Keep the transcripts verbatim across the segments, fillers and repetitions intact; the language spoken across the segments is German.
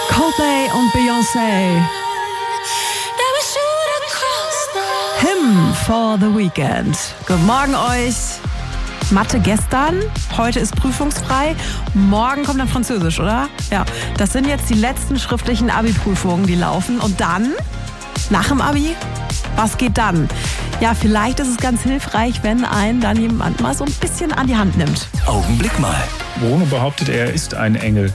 Coldplay und Beyoncé. Hymn for the Weekend. Guten Morgen euch. Mathe gestern, heute ist prüfungsfrei, morgen kommt dann Französisch, oder? Ja, das sind jetzt die letzten schriftlichen Abi-Prüfungen, die laufen. Und dann, nach dem Abi, was geht dann? Ja, vielleicht ist es ganz hilfreich, wenn einen dann jemand mal so ein bisschen an die Hand nimmt. Augenblick mal. Bruno behauptet, er ist ein Engel,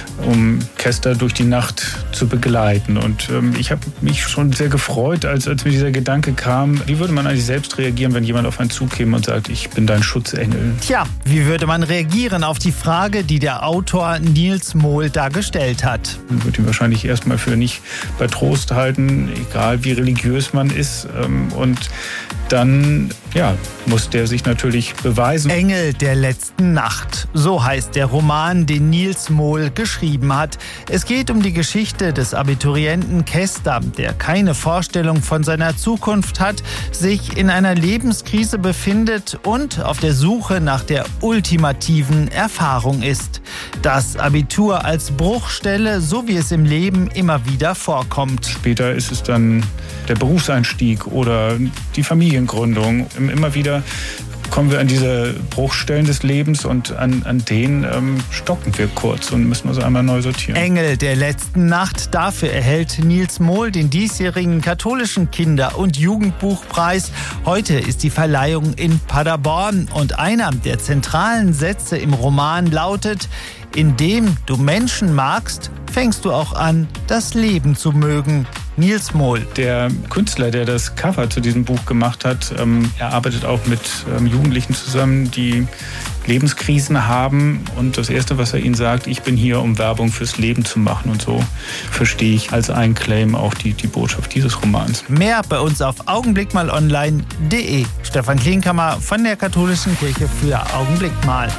um Kester durch die Nacht zu begleiten. Und ähm, ich habe mich schon sehr gefreut, als, als mir dieser Gedanke kam, wie würde man eigentlich selbst reagieren, wenn jemand auf einen zukäme und sagt, ich bin dein Schutzengel? Tja, wie würde man reagieren auf die Frage, die der Autor Niels Mohl da gestellt hat? Man würde ihn wahrscheinlich erstmal für nicht bei Trost halten, egal wie religiös man ist. Ähm, und dann ja, muss der sich natürlich beweisen. Engel der letzten Nacht, so heißt der Roman, den Niels Mohl geschrieben hat. Es geht um die Geschichte des Abiturienten Kester, der keine Vorstellung von seiner Zukunft hat, sich in einer Lebenskrise befindet und auf der Suche nach der ultimativen Erfahrung ist. Das Abitur als Bruchstelle, so wie es im Leben immer wieder vorkommt. Später ist es dann der Berufseinstieg oder die Familiengründung. Immer wieder kommen wir an diese Bruchstellen des Lebens und an, an denen ähm, stocken wir kurz und müssen uns einmal neu sortieren. Engel der letzten Nacht, dafür erhält Niels Mohl den diesjährigen katholischen Kinder- und Jugendbuchpreis. Heute ist die Verleihung in Paderborn und einer der zentralen Sätze im Roman lautet: Indem du Menschen magst, fängst du auch an, das Leben zu mögen. Niels Mohl. Der Künstler, der das Cover zu diesem Buch gemacht hat, ähm, er arbeitet auch mit ähm, Jugendlichen zusammen, die Lebenskrisen haben. Und das Erste, was er ihnen sagt, ich bin hier, um Werbung fürs Leben zu machen. Und so verstehe ich als ein Claim auch die, die Botschaft dieses Romans. Mehr bei uns auf augenblickmalonline punkt de. Stefan Klinkhammer von der Katholischen Kirche für Augenblick mal.